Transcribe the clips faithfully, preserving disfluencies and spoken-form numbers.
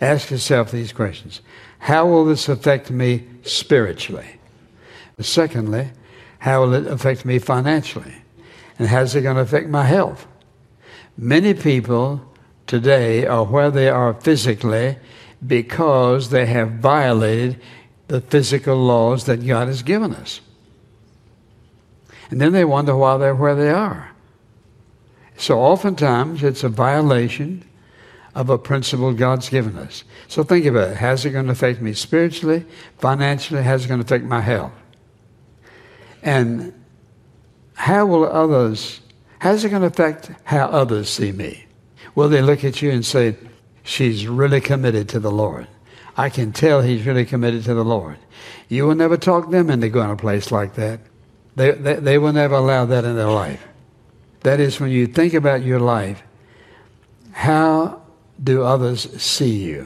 Ask yourself these questions. How will this affect me spiritually? Secondly, how will it affect me financially? And how's it going to affect my health? Many people today are where they are physically because they have violated the physical laws that God has given us. And then they wonder why they're where they are. So oftentimes it's a violation of a principle God's given us. So think about it. How's it going to affect me spiritually, financially? How's it going to affect my health? And how will others, how's it going to affect how others see me? Will they look at you and say, she's really committed to the Lord? I can tell he's really committed to the Lord. You will never talk them into going to a place like that. They, they, they will never allow that in their life. That is, when you think about your life, how do others see you?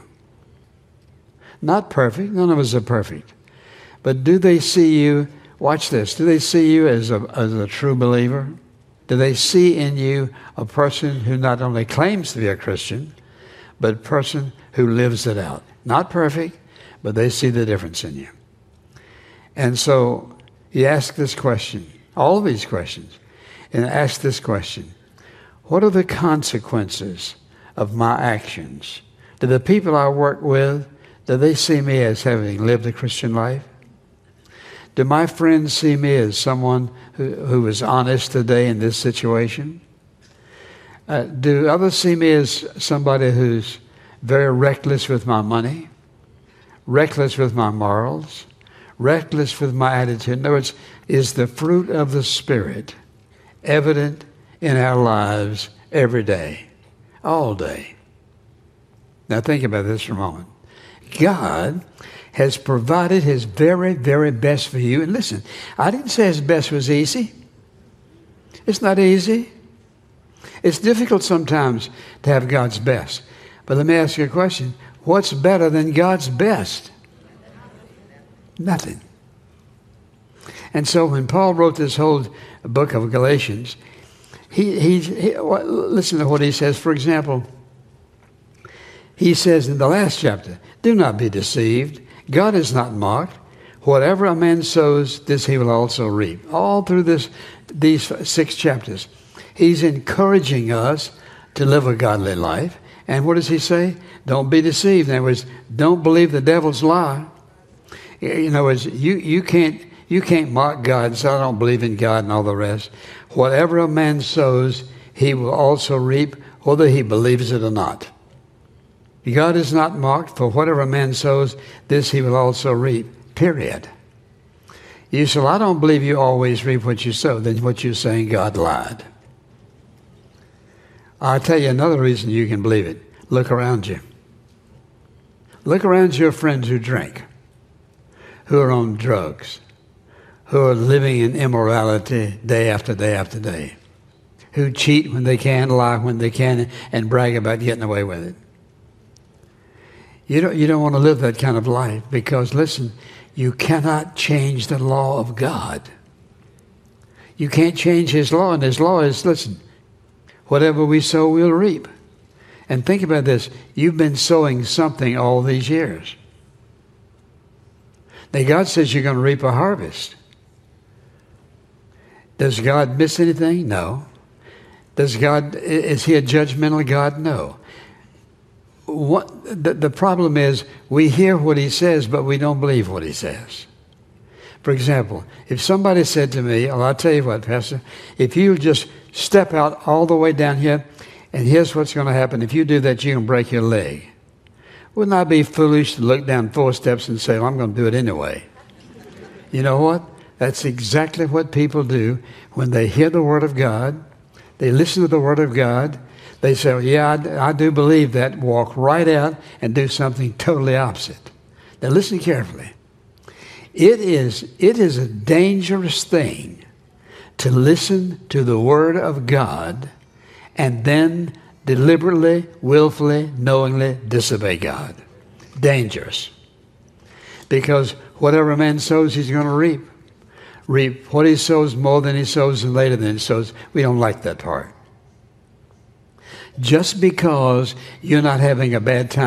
Not perfect. None of us are perfect. But do they see you, watch this, do they see you as a, as a true believer? Do they see in you a person who not only claims to be a Christian, but a person who lives it out? Not perfect, but they see the difference in you. And so you ask this question, all of these questions, and ask this question: what are the consequences of my actions? Do the people I work with, do they see me as having lived a Christian life? Do my friends see me as someone who, who is honest today in this situation? Uh, do others see me as somebody who's very reckless with my money, reckless with my morals, reckless with my attitude? In other words, is the fruit of the Spirit evident in our lives every day, all day? Now think about this for a moment. God has provided his very, very best for you. And listen, I didn't say his best was easy. It's not easy. It's difficult sometimes to have God's best. But let me ask you a question. What's better than God's best? Nothing. And so when Paul wrote this whole book of Galatians, he, he, he listen to what he says. For example, he says in the last chapter, do not be deceived. God is not mocked. Whatever a man sows, this he will also reap. All through this, these six chapters, he's encouraging us to live a godly life. And what does he say? Don't be deceived. In other words, don't believe the devil's lie. In other words, you, you can't you can't mock God, so I don't believe in God and all the rest. Whatever a man sows, he will also reap, whether he believes it or not. God is not mocked, for whatever a man sows, this he will also reap, period. You say, well, I don't believe you always reap what you sow. Then what you're saying, God lied. I'll tell you another reason you can believe it. Look around you. Look around your friends who drink, who are on drugs, who are living in immorality day after day after day, who cheat when they can, lie when they can, and brag about getting away with it. You don't, you don't want to live that kind of life because, listen, you cannot change the law of God. You can't change his law, and his law is, listen, whatever we sow, we'll reap. And think about this. You've been sowing something all these years. Now, God says you're going to reap a harvest. Does God miss anything? No. Does God, is he a judgmental God? No. What, the, the problem is we hear what he says, but we don't believe what he says. For example, if somebody said to me, well, I'll tell you what, Pastor, if you just step out all the way down here, and here's what's going to happen. If you do that, you're going to break your leg. Wouldn't I be foolish to look down four steps and say, well, I'm going to do it anyway? You know what? That's exactly what people do when they hear the Word of God. They listen to the Word of God. They say, well, yeah, I, I do believe that. Walk right out and do something totally opposite. Now listen carefully. It is, it is a dangerous thing to listen to the Word of God and then deliberately, willfully, knowingly disobey God. Dangerous. Because whatever a man sows, he's going to reap. Reap what he sows more than he sows and later than he sows. We don't like that part. Just because you're not having a bad time